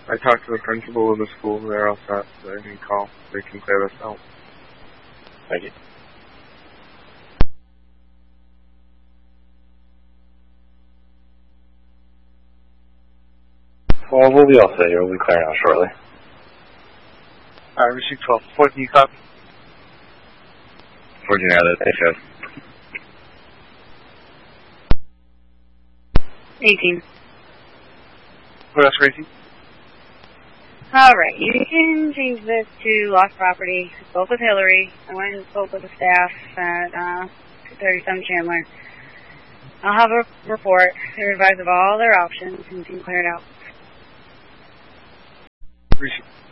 I talked to the principal of the school. They're all set. So they can call. They can clear this out. Thank you. Well, we'll be all set here. We'll be clearing out shortly. Alright, receipt 12. 14, you copy? 14 out of the 18. What else, Gracie? Alright, you can change this to lost property. I spoke with Hillary. I went and spoke with the staff at 237 Chandler. I'll have a report. They're advised of all their options and can clear it out. Receipt.